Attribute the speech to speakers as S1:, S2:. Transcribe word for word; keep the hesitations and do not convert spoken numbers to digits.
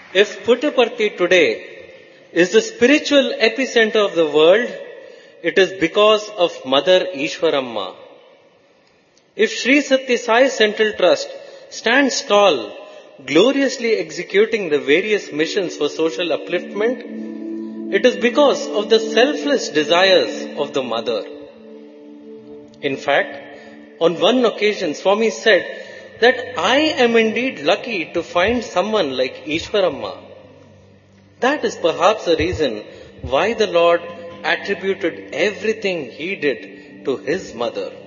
S1: If Puttaparthi today is the spiritual epicenter of the world, it is because of Mother Ishwaramma. If Sri Satya Sai Central Trust stands tall, gloriously executing the various missions for social upliftment, it is because of the selfless desires of the Mother. In fact, on one occasion, Swami said that I am indeed lucky to find someone like Ishwaramma. That is perhaps the reason why the Lord attributed everything he did to his mother.